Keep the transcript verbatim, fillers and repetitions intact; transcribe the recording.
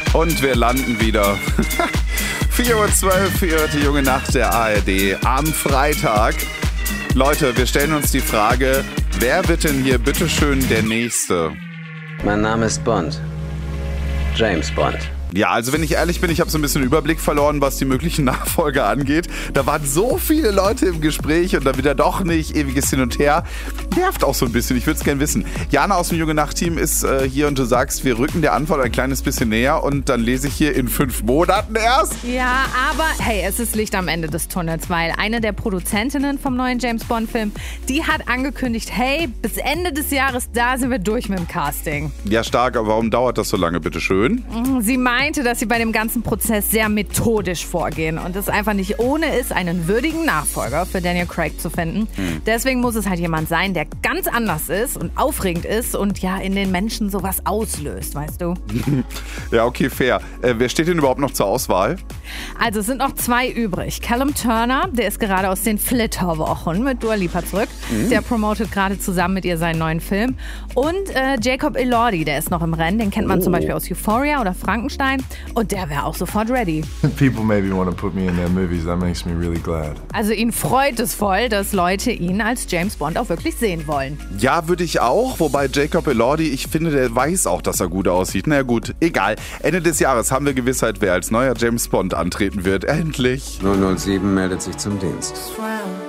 Und wir landen wieder. vier Uhr zwölf für die junge Nacht der A R D am Freitag. Leute, wir stellen uns die Frage, wer wird denn hier bitteschön der Nächste? Mein Name ist Bond. James Bond. Ja, also wenn ich ehrlich bin, ich habe so ein bisschen Überblick verloren, was die möglichen Nachfolger angeht. Da waren so viele Leute im Gespräch und dann wieder doch nicht, ewiges Hin und Her. Nervt auch so ein bisschen, ich würde es gerne wissen. Jana aus dem Junge Nacht-Team ist äh, hier und du sagst, wir rücken der Antwort ein kleines bisschen näher und dann lese ich hier in fünf Monaten erst. Ja, aber hey, es ist Licht am Ende des Tunnels, weil eine der Produzentinnen vom neuen James-Bond-Film, die hat angekündigt, hey, bis Ende des Jahres, da sind wir durch mit dem Casting. Ja, stark, aber warum dauert das so lange, bitteschön? Sie meint, meinte, dass sie bei dem ganzen Prozess sehr methodisch vorgehen und es einfach nicht ohne ist, einen würdigen Nachfolger für Daniel Craig zu finden. Hm. Deswegen muss es halt jemand sein, der ganz anders ist und aufregend ist und ja in den Menschen sowas auslöst, weißt du? Ja, okay, fair. Äh, wer steht denn überhaupt noch zur Auswahl? Also es sind noch zwei übrig. Callum Turner, der ist gerade aus den Flitterwochen mit Dua Lipa zurück. Mhm. Der promotet gerade zusammen mit ihr seinen neuen Film. Und äh, Jacob Elordi, der ist noch im Rennen. Den kennt man oh. zum Beispiel aus Euphoria oder Frankenstein. Und der wäre auch sofort ready. People maybe want to put me in their movies. That makes me really glad. Also ihn freut es voll, dass Leute ihn als James Bond auch wirklich sehen wollen. Ja, würde ich auch. Wobei Jacob Elordi, ich finde, der weiß auch, dass er gut aussieht. Na gut, egal. Ende des Jahres haben wir Gewissheit, wer als neuer James Bond antreten wird. Endlich. null null sieben meldet sich zum Dienst.